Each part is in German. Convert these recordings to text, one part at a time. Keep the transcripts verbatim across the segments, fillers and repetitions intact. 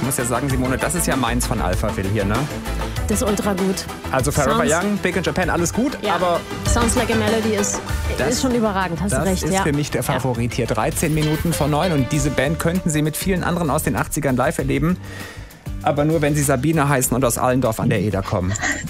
muss ja sagen, Simone, das ist ja meins von Alphaville hier, ne? Das ist ultra gut. Also Forever Sounds- Young, Big in Japan, alles gut, Ja. aber Sounds Like a Melody ist, Das- ist schon überragend, hast du das recht. ist ja. für mich der Favorit hier. dreizehn Minuten vor neun und diese Band könnten Sie mit vielen anderen aus den achtzigern live erleben, aber nur, wenn Sie Sabine heißen und aus Allendorf an der Eder kommen.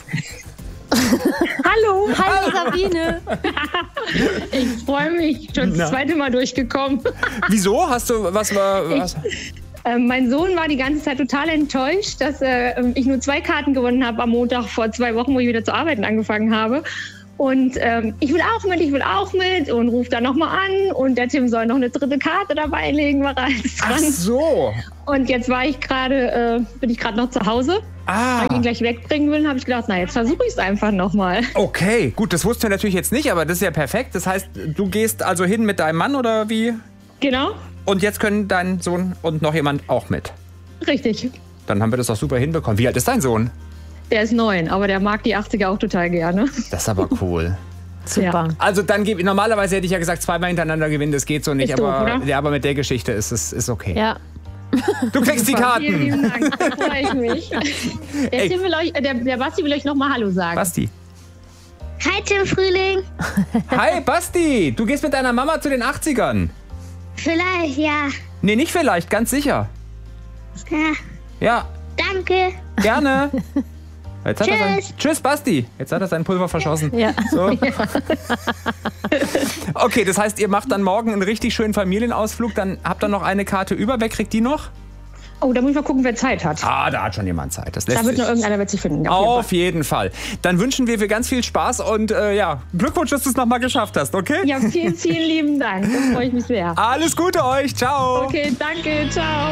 Hallo, Hallo Sabine. ich freue mich. Schon Na. das zweite Mal durchgekommen. Wieso? Hast du, was war, was? Äh, mein Sohn war die ganze Zeit total enttäuscht, dass äh, ich nur zwei Karten gewonnen habe am Montag vor zwei Wochen, wo ich wieder zu arbeiten angefangen habe. Und ähm, ich will auch mit, ich will auch mit und ruft dann nochmal an und der Tim soll noch eine dritte Karte dabei legen, war alles Ach dran. so. Und jetzt war ich gerade, äh, bin ich gerade noch zu Hause. Ah. Weil ich ihn gleich wegbringen will, habe ich gedacht, na jetzt versuche ich es einfach nochmal. Okay, gut, das wussten wir natürlich jetzt nicht, aber das ist ja perfekt. Das heißt, du gehst also hin mit deinem Mann oder wie? Genau, Und jetzt können dein Sohn und noch jemand auch mit. richtig. Dann haben wir das doch super hinbekommen. Wie alt ist dein Sohn? Der ist neun, aber der mag die achtziger auch total gerne. Das ist aber cool. Super. Also dann gebe normalerweise hätte ich ja gesagt, zweimal hintererzähler gewinnen, das geht so nicht, Ist doof, aber, oder? ja, aber mit der Geschichte ist es ist okay. Ja. Du kriegst die Vielen Karten. lieben Dank, da freue ich mich. Der, Ey. Tim will euch, äh, der, der Basti will euch nochmal Hallo sagen. Basti. Hi Tim Frühling. Hi Basti, du gehst mit deiner Mama zu den achtzigern. Vielleicht, ja. Nee, nicht vielleicht, ganz sicher. Ja. Ja, Danke. gerne. Jetzt hat er sein, Tschüss. tschüss Basti. Jetzt hat er sein Pulver verschossen. Ja. So. Okay, das heißt, ihr macht dann morgen einen richtig schönen Familienausflug, dann habt ihr noch eine Karte über. Wer kriegt die noch? Oh, da muss ich mal gucken, wer Zeit hat. Ah, da hat schon jemand Zeit. Das lässt Da wird sich. noch irgendeiner wird sich finden. Auf jeden Auf jeden Fall. Dann wünschen wir dir ganz viel Spaß und äh, ja, Glückwunsch, dass du es nochmal geschafft hast, okay? Fall. Ja, vielen, vielen lieben Dank. Da freue ich mich sehr. Alles Gute euch. Ciao. Okay, danke. Ciao.